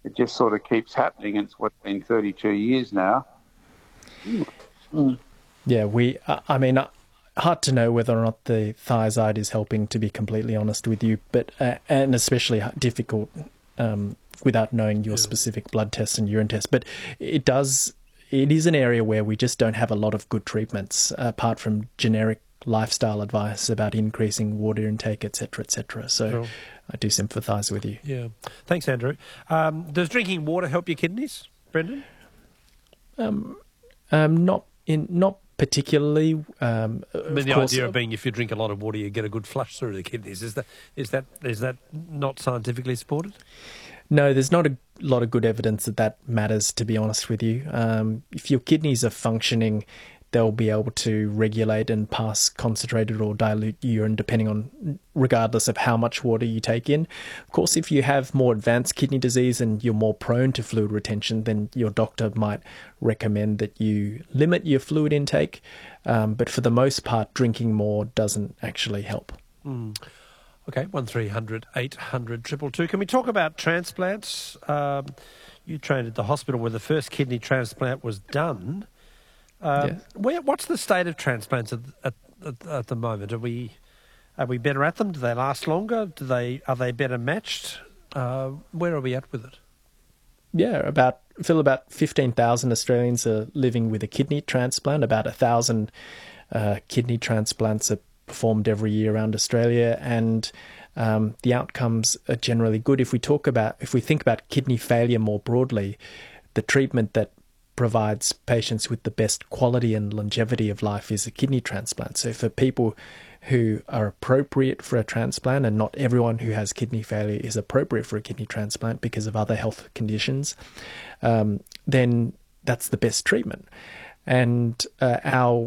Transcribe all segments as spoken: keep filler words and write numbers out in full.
it just sort of keeps happening. It's what's been thirty-two years now. Mm. Yeah, we, I mean, hard to know whether or not the thiazide is helping, to be completely honest with you, but uh, and especially difficult um, without knowing your yeah. specific blood tests and urine tests. But it does, it is an area where we just don't have a lot of good treatments, apart from generic lifestyle advice about increasing water intake, et cetera, et cetera. So sure. I do sympathise with you. Yeah. Thanks, Andrew. Um, does drinking water help your kidneys, Brendan? Um, um, not in, not particularly. Um, I mean, the course, idea of being if you drink a lot of water, you get a good flush through the kidneys. Is that is that is that not scientifically supported? No, there's not a lot of good evidence that that matters, to be honest with you. Um, if your kidneys are functioning, they'll be able to regulate and pass concentrated or dilute urine depending on, regardless of how much water you take in. Of course, if you have more advanced kidney disease and you're more prone to fluid retention, then your doctor might recommend that you limit your fluid intake. Um, but for the most part, drinking more doesn't actually help. Mm. Okay, one three hundred eight hundred two two two. Can we talk about transplants? Um, you trained at the hospital where the first kidney transplant was done. Um, yeah. where, what's the state of transplants at, at, at, at the moment? Are we are we better at them? Do they last longer? Do they are they better matched? Uh, where are we at with it? Yeah, about Phil, about fifteen thousand Australians are living with a kidney transplant. About a thousand uh, kidney transplants are performed every year around Australia, and um, the outcomes are generally good. If we talk about, if we think about kidney failure more broadly, the treatment that provides patients with the best quality and longevity of life is a kidney transplant. So for people who are appropriate for a transplant, and not everyone who has kidney failure is appropriate for a kidney transplant because of other health conditions, um, then that's the best treatment. And uh, our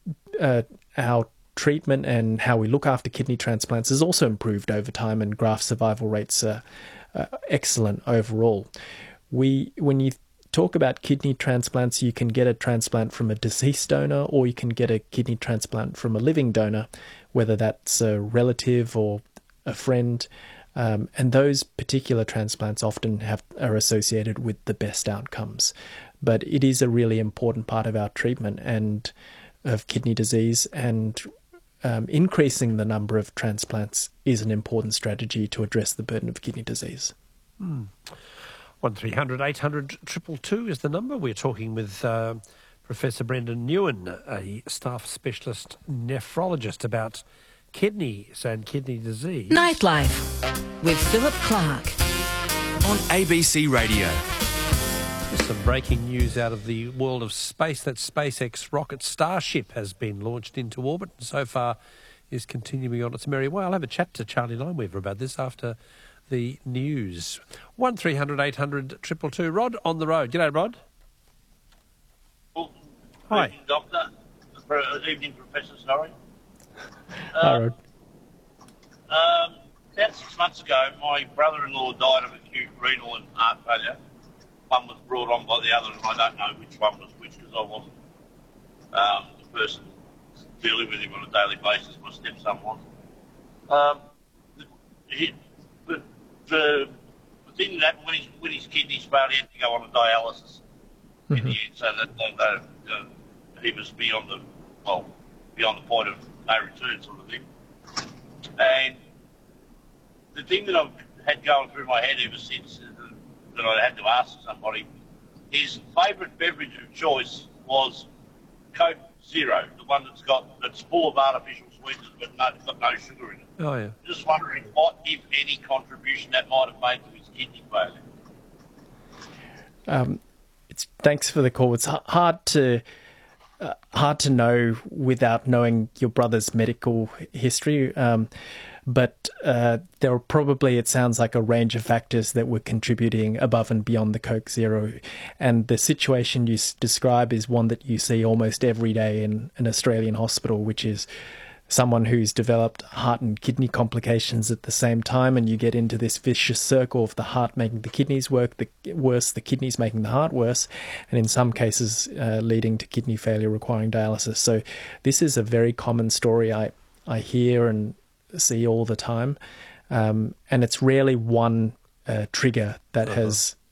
uh, our treatment and how we look after kidney transplants has also improved over time, and graft survival rates are uh, excellent overall. We, when you talk about kidney transplants, you can get a transplant from a deceased donor, or you can get a kidney transplant from a living donor, whether that's a relative or a friend. Um, and those particular transplants often have are associated with the best outcomes. But it is a really important part of our treatment and of kidney disease, and um, increasing the number of transplants is an important strategy to address the burden of kidney disease. Mm. one three hundred eight hundred two two two is the number. We're talking with uh, Professor Brendan Newen, a staff specialist nephrologist, about kidneys and kidney disease. Nightlife with Philip Clark on A B C Radio. There's some breaking news out of the world of space. That SpaceX rocket Starship has been launched into orbit and so far is continuing on its merry way. I'll have a chat to Charlie Lineweaver about this after the news. one three hundred eight hundred two two two. Rod on the road. G'day, Rod. Well, hi. Evening, Doctor. Good evening, Professor Snorri. Hi, Rod. Um, about six months ago, my brother-in-law died of acute renal and heart failure. One was brought on by the other, and I don't know which one was which because I wasn't um, the person dealing with him on a daily basis. My stepson was. Um, he, the, the, the thing that when his, when his kidneys failed, he had to go on a dialysis mm-hmm. in the end, so that, that, that uh, he was beyond the well beyond the point of no return, sort of thing. And the thing that I've had going through my head ever since uh, that I had to ask somebody, his favourite beverage of choice was Coke Zero, the one that's got that's full of artificial sweeteners but no, got no sugar in it. Oh yeah. Just wondering what, if any, contribution that might have made to his kidney failure. Um, it's thanks for the call. It's h- hard to uh, hard to know without knowing your brother's medical history. Um, But uh, there are probably, it sounds like, a range of factors that were contributing above and beyond the Coke Zero. And the situation you s- describe is one that you see almost every day in an Australian hospital, which is someone who's developed heart and kidney complications at the same time, and you get into this vicious circle of the heart making the kidneys work, the worse, the kidneys making the heart worse, and in some cases uh, leading to kidney failure requiring dialysis. So this is a very common story I, I hear and see all the time, um, and it's rarely one uh, trigger that uh-huh. has